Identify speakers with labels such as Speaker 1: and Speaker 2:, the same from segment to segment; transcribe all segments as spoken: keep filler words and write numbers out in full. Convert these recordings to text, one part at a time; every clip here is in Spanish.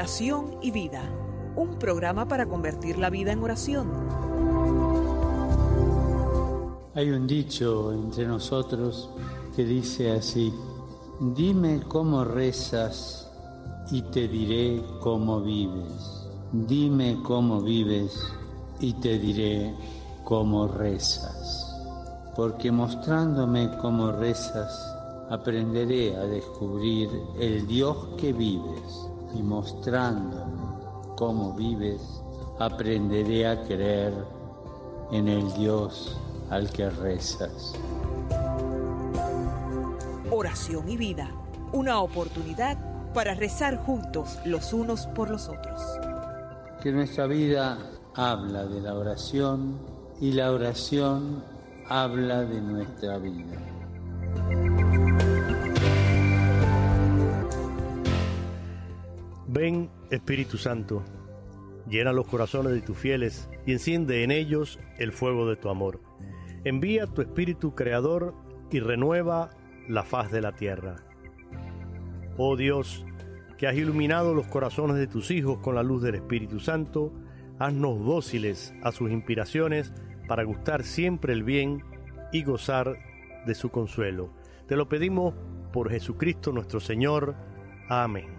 Speaker 1: Oración y Vida, un programa para convertir la vida en oración.
Speaker 2: Hay un dicho entre nosotros que dice así: dime cómo rezas y te diré cómo vives. Dime cómo vives y te diré cómo rezas. Porque mostrándome cómo rezas, aprenderé a descubrir el Dios que vives, y mostrándome cómo vives, aprenderé a creer en el Dios al que rezas.
Speaker 1: Oración y Vida, una oportunidad para rezar juntos los unos por los otros.
Speaker 2: Que nuestra vida habla de la oración y la oración habla de nuestra vida.
Speaker 3: Ven, Espíritu Santo, llena los corazones de tus fieles y enciende en ellos el fuego de tu amor. Envía tu Espíritu Creador y renueva la faz de la tierra. Oh Dios, que has iluminado los corazones de tus hijos con la luz del Espíritu Santo, haznos dóciles a sus inspiraciones para gustar siempre el bien y gozar de su consuelo. Te lo pedimos por Jesucristo nuestro Señor. Amén.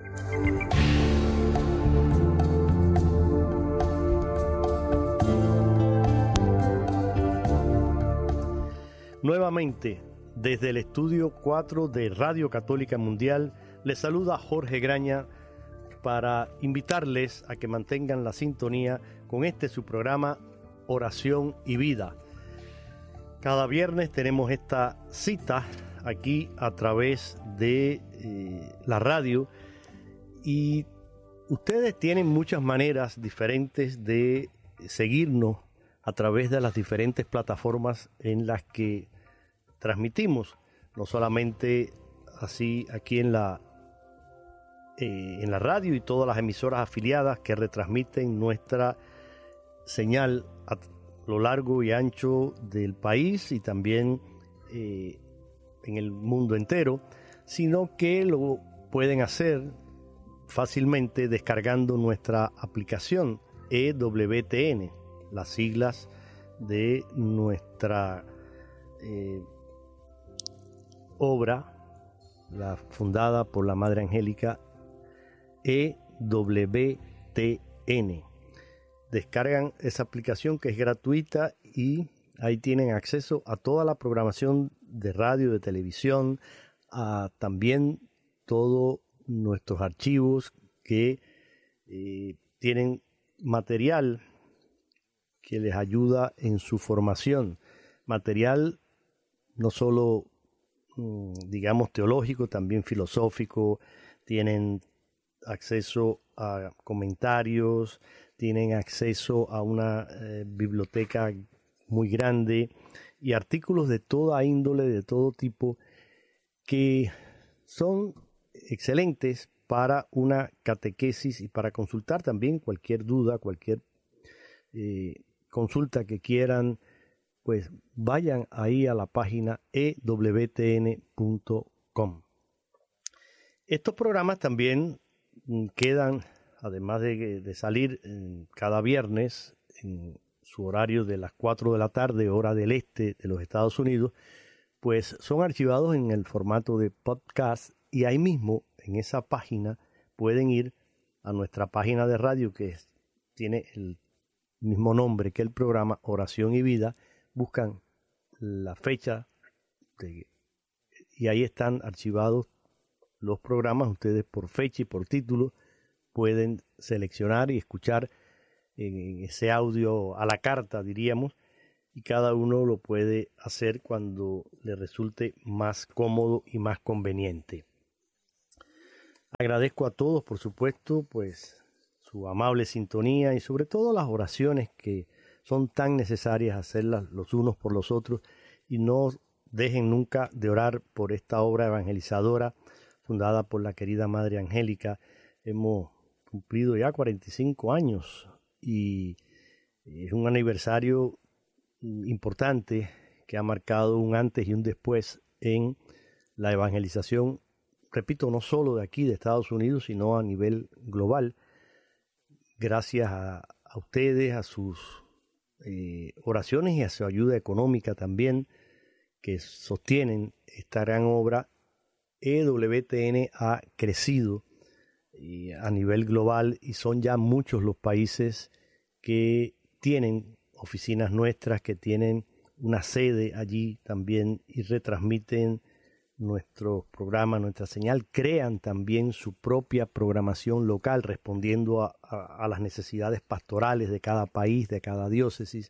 Speaker 3: Nuevamente, desde el estudio cuatro de Radio Católica Mundial, les saluda Jorge Graña para invitarles a que mantengan la sintonía con este su programa Oración y Vida. Cada viernes tenemos esta cita aquí a través de eh, la radio, y ustedes tienen muchas maneras diferentes de seguirnos a través de las diferentes plataformas en las que transmitimos, no solamente así aquí en la eh, en la radio y todas las emisoras afiliadas que retransmiten nuestra señal a lo largo y ancho del país y también eh, en el mundo entero, sino que lo pueden hacer fácilmente descargando nuestra aplicación E W T N, las siglas de nuestra eh, obra, la fundada por la Madre Angélica, E W T N. Descargan esa aplicación que es gratuita y ahí tienen acceso a toda la programación de radio, de televisión, a también todos nuestros archivos que eh, tienen material que les ayuda en su formación. Material no solo digamos teológico, también filosófico. Tienen acceso a comentarios, tienen acceso a una eh, biblioteca muy grande y artículos de toda índole, de todo tipo, que son excelentes para una catequesis y para consultar también cualquier duda, cualquier eh, consulta que quieran. Pues vayan ahí a la página e w t n punto com. Estos programas también quedan, además de, de salir cada viernes en su horario de las cuatro de la tarde, hora del este de los Estados Unidos, pues son archivados en el formato de podcast, y ahí mismo, en esa página, pueden ir a nuestra página de radio que es, tiene el mismo nombre que el programa Oración y Vida. Buscan la fecha de, y ahí están archivados los programas. Ustedes por fecha y por título pueden seleccionar y escuchar en ese audio a la carta, diríamos, y cada uno lo puede hacer cuando le resulte más cómodo y más conveniente. Agradezco a todos, por supuesto, pues su amable sintonía y sobre todo las oraciones que son tan necesarias hacerlas los unos por los otros, y no dejen nunca de orar por esta obra evangelizadora fundada por la querida Madre Angélica. Hemos cumplido ya cuarenta y cinco años y es un aniversario importante que ha marcado un antes y un después en la evangelización repito, no solo de aquí, de Estados Unidos, sino a nivel global, gracias a, a ustedes, a sus eh, oraciones y a su ayuda económica también, que sostienen esta gran obra. E W T N ha crecido y a nivel global y son ya muchos los países que tienen oficinas nuestras, que tienen una sede allí también y retransmiten nuestros programas, nuestra señal, crean también su propia programación local respondiendo a, a, a las necesidades pastorales de cada país, de cada diócesis.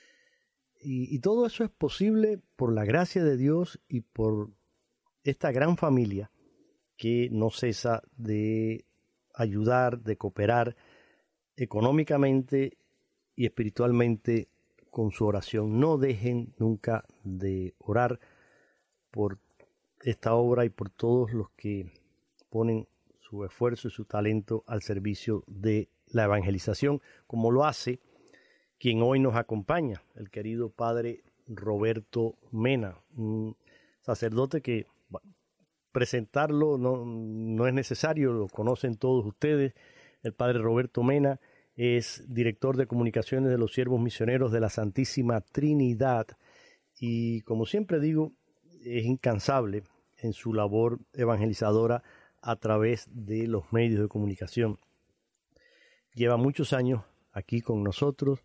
Speaker 3: Y, y todo eso es posible por la gracia de Dios y por esta gran familia que no cesa de ayudar, de cooperar económicamente y espiritualmente con su oración. No dejen nunca de orar por esta obra y por todos los que ponen su esfuerzo y su talento al servicio de la evangelización, como lo hace quien hoy nos acompaña, el querido padre Roberto Mena, un sacerdote que bueno, presentarlo no, no es necesario, lo conocen todos ustedes. El padre Roberto Mena es director de comunicaciones de los Siervos Misioneros de la Santísima Trinidad y, como siempre digo, es incansable en su labor evangelizadora a través de los medios de comunicación. Lleva muchos años aquí con nosotros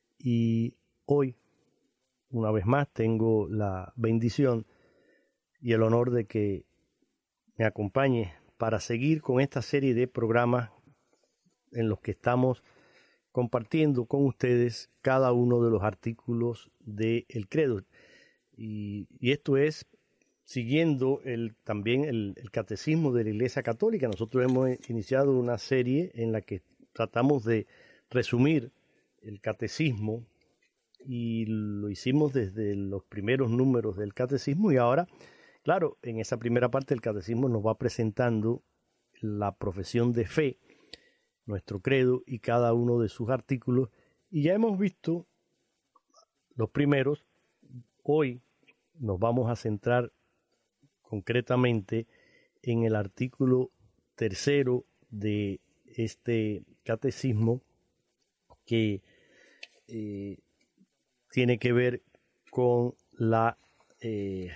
Speaker 3: y hoy, una vez más, tengo la bendición y el honor de que me acompañe para seguir con esta serie de programas en los que estamos compartiendo con ustedes cada uno de los artículos del credo. Y, y esto es siguiendo el, también el, el catecismo de la Iglesia Católica. Nosotros hemos iniciado una serie en la que tratamos de resumir el catecismo y lo hicimos desde los primeros números del catecismo y ahora, claro, en esa primera parte del catecismo nos va presentando la profesión de fe, nuestro credo y cada uno de sus artículos, y ya hemos visto los primeros. Hoy nos vamos a centrar concretamente en el artículo tercero de este catecismo que eh, tiene que ver con la eh,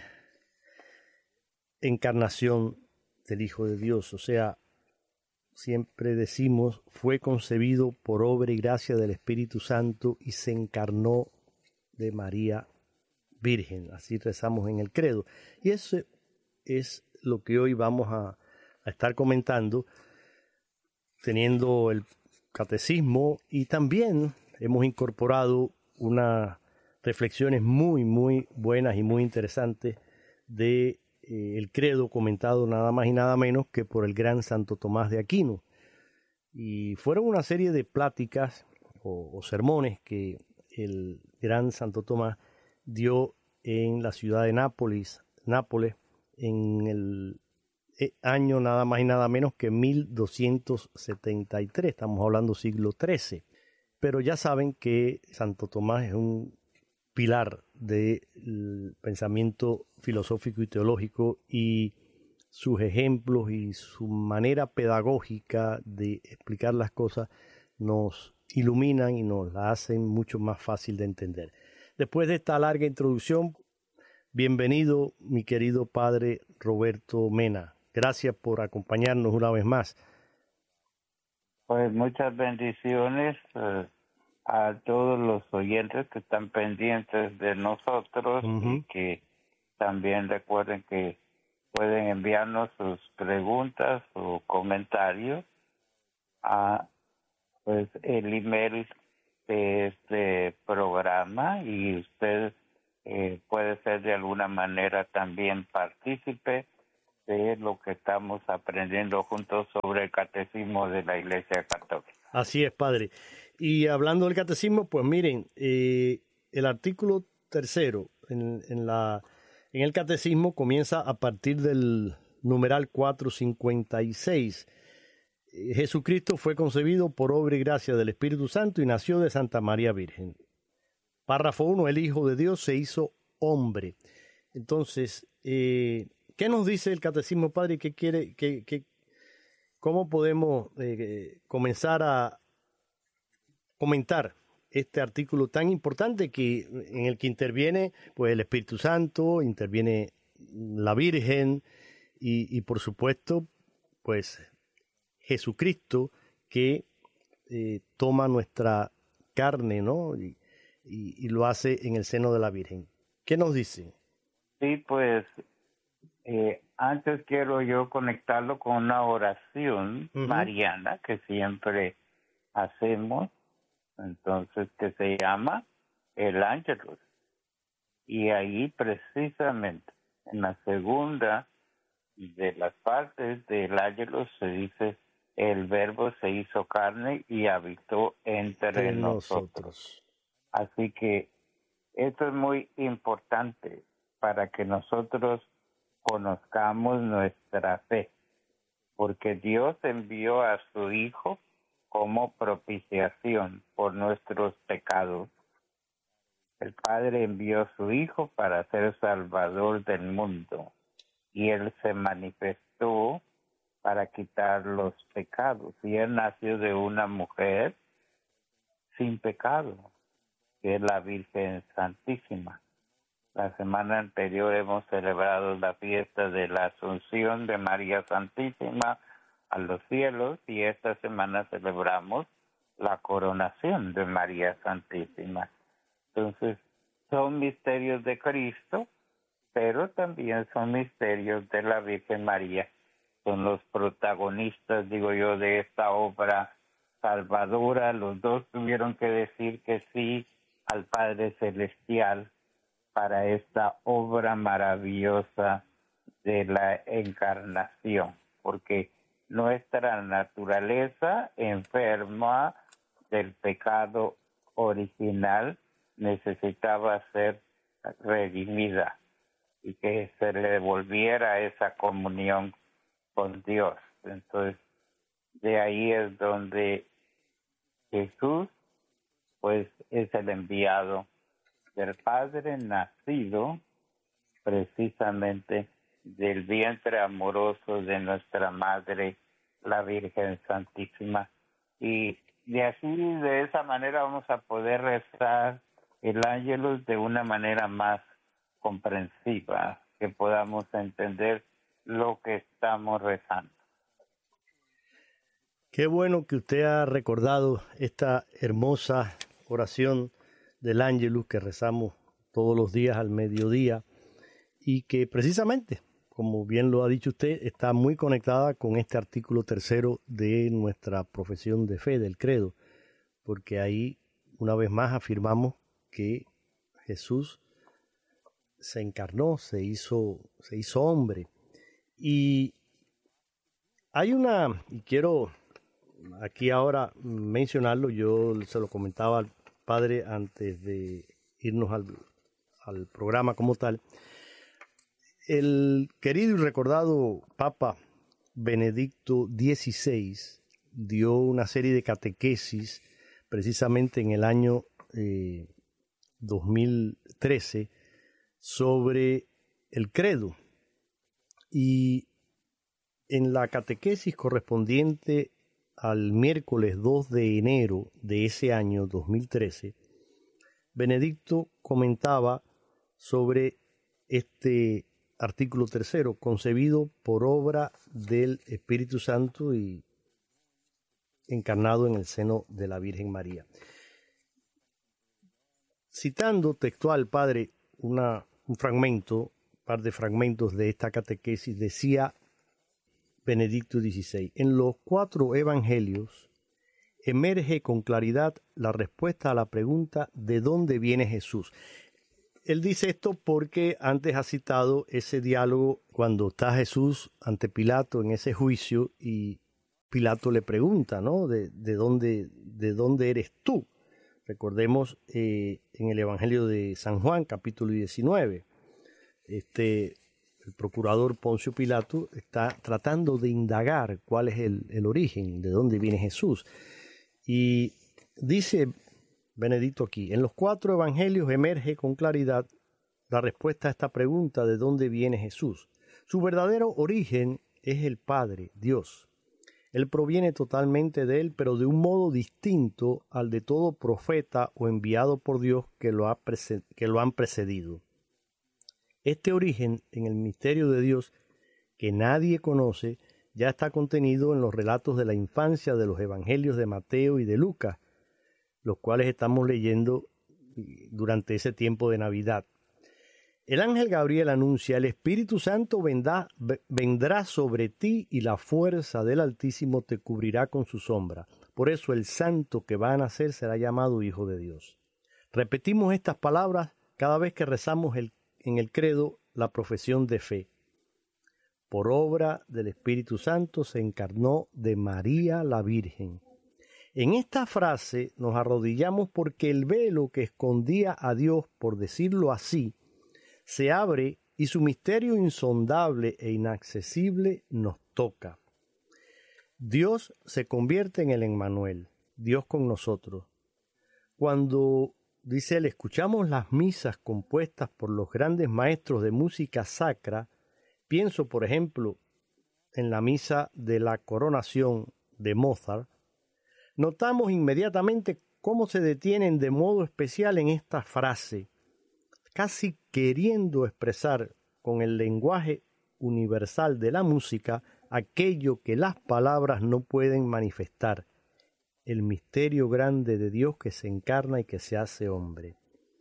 Speaker 3: encarnación del Hijo de Dios, o sea, siempre decimos, fue concebido por obra y gracia del Espíritu Santo y se encarnó de María Virgen. Así rezamos en el credo. Y eso es lo que hoy vamos a, a estar comentando, teniendo el catecismo y también hemos incorporado unas reflexiones muy, muy buenas y muy interesantes de el credo comentado nada más y nada menos que por el gran Santo Tomás de Aquino. Y fueron una serie de pláticas o, o sermones que el gran Santo Tomás dio en la ciudad de Nápoles, Nápoles en el año nada más y nada menos que mil doscientos setenta y tres, estamos hablando siglo trece. Pero ya saben que Santo Tomás es un pilar del pensamiento filosófico y teológico y sus ejemplos y su manera pedagógica de explicar las cosas nos iluminan y nos la hacen mucho más fácil de entender. Después de esta larga introducción, bienvenido mi querido padre Roberto Mena. Gracias por acompañarnos una vez más.
Speaker 4: Pues muchas bendiciones uh, a todos los oyentes que están pendientes de nosotros. Uh-huh. Y que también recuerden que pueden enviarnos sus preguntas o comentarios a pues el email de este programa y usted eh, puede ser de alguna manera también partícipe de lo que estamos aprendiendo juntos sobre el catecismo de la Iglesia Católica.
Speaker 3: Así es, padre. Y hablando del catecismo, pues miren, eh, el artículo tercero en, en, la, en el catecismo comienza a partir del numeral cuatrocientos cincuenta y seis. Eh, Jesucristo fue concebido por obra y gracia del Espíritu Santo y nació de Santa María Virgen. Párrafo uno, el Hijo de Dios se hizo hombre. Entonces, eh, ¿qué nos dice el Catecismo, Padre? ¿Qué quiere, qué, qué, ¿Cómo podemos eh, comenzar a comentar este artículo tan importante que, en el que interviene pues, el Espíritu Santo, interviene la Virgen y, y por supuesto, pues Jesucristo que eh, toma nuestra carne, ¿no? Y, y, y lo hace en el seno de la Virgen. ¿Qué nos dice?
Speaker 4: Sí, pues eh, antes quiero yo conectarlo con una oración uh-huh. mariana que siempre hacemos, entonces que se llama el Ángelus. Y ahí precisamente en la segunda de las partes del Ángelus se dice: el Verbo se hizo carne y habitó entre
Speaker 3: en
Speaker 4: nosotros.
Speaker 3: nosotros.
Speaker 4: Así que esto es muy importante para que nosotros conozcamos nuestra fe, porque Dios envió a su Hijo como propiciación por nuestros pecados. El Padre envió a su Hijo para ser Salvador del mundo, y Él se manifestó para quitar los pecados. Y Él nació de una mujer sin pecado, que es la Virgen Santísima. La semana anterior hemos celebrado la fiesta de la Asunción de María Santísima a los cielos, y esta semana celebramos la coronación de María Santísima. Entonces, son misterios de Cristo, pero también son misterios de la Virgen María. Son los protagonistas, digo yo, de esta obra salvadora. Los dos tuvieron que decir que sí al Padre Celestial para esta obra maravillosa de la encarnación, porque nuestra naturaleza enferma del pecado original necesitaba ser redimida y que se le devolviera esa comunión con Dios. Entonces, de ahí es donde Jesús, pues, es el enviado del Padre, nacido precisamente del vientre amoroso de nuestra Madre, la Virgen Santísima. Y de así, de esa manera, vamos a poder rezar el Ángelus de una manera más comprensiva, que podamos entender lo que estamos rezando.
Speaker 3: Qué bueno que usted ha recordado esta hermosa oración del Ángelus que rezamos todos los días al mediodía y que precisamente, como bien lo ha dicho usted, está muy conectada con este artículo tercero de nuestra profesión de fe, del credo, porque ahí una vez más afirmamos que Jesús se encarnó, se hizo, se hizo hombre. Y hay una, y quiero aquí ahora mencionarlo, yo se lo comentaba al padre antes de irnos al, al programa como tal. El querido y recordado Papa Benedicto dieciséis dio una serie de catequesis precisamente en el año eh, dos mil trece sobre el credo. Y en la catequesis correspondiente al miércoles dos de enero de ese año dos mil trece, Benedicto comentaba sobre este artículo tercero, concebido por obra del Espíritu Santo y encarnado en el seno de la Virgen María. Citando textual, padre, una, un fragmento, un par de fragmentos de esta catequesis, decía Benedicto dieciséis, en los cuatro evangelios emerge con claridad la respuesta a la pregunta ¿de dónde viene Jesús? Él dice esto porque antes ha citado ese diálogo cuando está Jesús ante Pilato en ese juicio y Pilato le pregunta, ¿no? ¿De, de, dónde, de dónde eres tú? Recordemos eh, en el Evangelio de San Juan, capítulo diecinueve, este, el procurador Poncio Pilato está tratando de indagar cuál es el, el origen, de dónde viene Jesús. Y dice Benedicto aquí, en los cuatro evangelios emerge con claridad la respuesta a esta pregunta de dónde viene Jesús. Su verdadero origen es el Padre, Dios. Él proviene totalmente de Él, pero de un modo distinto al de todo profeta o enviado por Dios que lo, ha prece- que lo han precedido. Este origen en el misterio de Dios que nadie conoce ya está contenido en los relatos de la infancia de los evangelios de Mateo y de Lucas, los cuales estamos leyendo durante ese tiempo de Navidad. El ángel Gabriel anuncia: el Espíritu Santo vendrá, vendrá sobre ti y la fuerza del Altísimo te cubrirá con su sombra. Por eso el santo que va a nacer será llamado Hijo de Dios. Repetimos estas palabras cada vez que rezamos el, en el credo la profesión de fe. Por obra del Espíritu Santo se encarnó de María la Virgen. En esta frase nos arrodillamos porque el velo que escondía a Dios, por decirlo así, se abre y su misterio insondable e inaccesible nos toca. Dios se convierte en el Emmanuel, Dios con nosotros. Cuando, dice él, escuchamos las misas compuestas por los grandes maestros de música sacra, pienso, por ejemplo, en la misa de la coronación de Mozart, notamos inmediatamente cómo se detienen de modo especial en esta frase, casi queriendo expresar con el lenguaje universal de la música aquello que las palabras no pueden manifestar, el misterio grande de Dios que se encarna y que se hace hombre.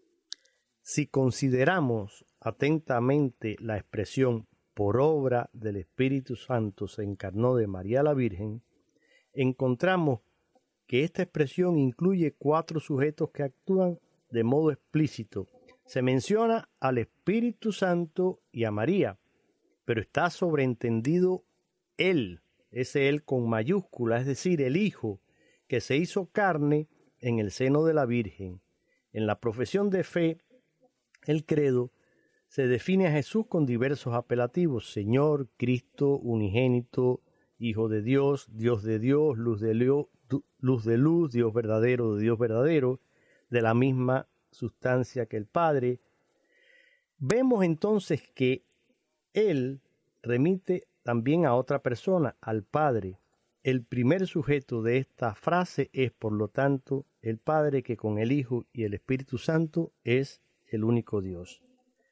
Speaker 3: Si consideramos atentamente la expresión por obra del Espíritu Santo se encarnó de María la Virgen, encontramos que esta expresión incluye cuatro sujetos que actúan de modo explícito. Se menciona al Espíritu Santo y a María, pero está sobreentendido Él, ese Él con mayúscula, es decir, el Hijo, que se hizo carne en el seno de la Virgen. En la profesión de fe, el credo, se define a Jesús con diversos apelativos: Señor, Cristo, unigénito, Hijo de Dios, Dios de Dios, luz de luz, luz de luz, Dios verdadero de Dios verdadero, de la misma sustancia que el Padre. Vemos entonces que Él remite también a otra persona, al Padre. El primer sujeto de esta frase es, por lo tanto, el Padre, que con el Hijo y el Espíritu Santo es el único Dios.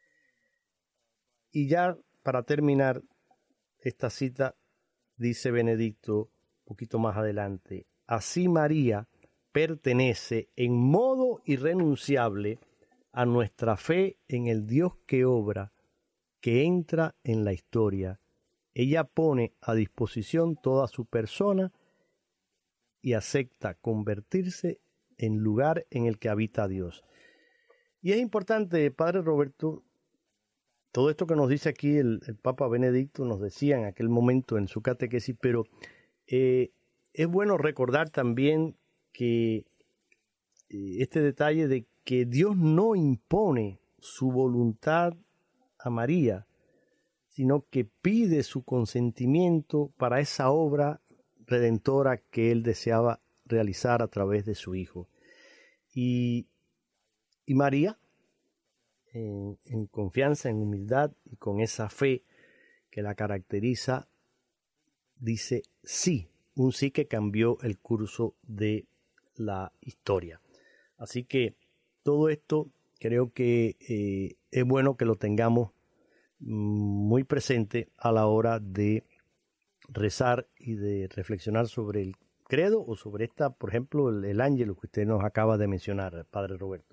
Speaker 3: Y ya para terminar esta cita, dice Benedicto un poquito más adelante: así María pertenece en modo irrenunciable a nuestra fe en el Dios que obra, que entra en la historia. Ella pone a disposición toda su persona y acepta convertirse en lugar en el que habita Dios. Y es importante, Padre Roberto, todo esto que nos dice aquí el, el Papa Benedicto, nos decía en aquel momento en su catequesis, pero eh, es bueno recordar también que eh, este detalle de que Dios no impone su voluntad a María, sino que pide su consentimiento para esa obra redentora que Él deseaba realizar a través de su Hijo. Y, y María, en, en confianza, en humildad y con esa fe que la caracteriza, dice sí, un sí que cambió el curso de la historia. Así que todo esto creo que eh, es bueno que lo tengamos muy presente a la hora de rezar y de reflexionar sobre el credo o sobre esta, por ejemplo, el, el ángelo que usted nos acaba de mencionar, Padre Roberto.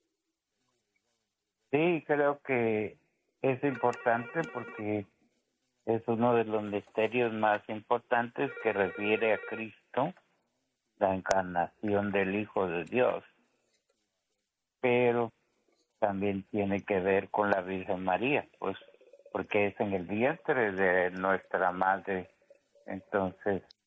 Speaker 4: Sí, creo que es importante porque es uno de los misterios más importantes que refiere a Cristo, la encarnación del Hijo de Dios. Pero también tiene que ver con la Virgen María, pues porque es en el vientre de nuestra madre. Entonces,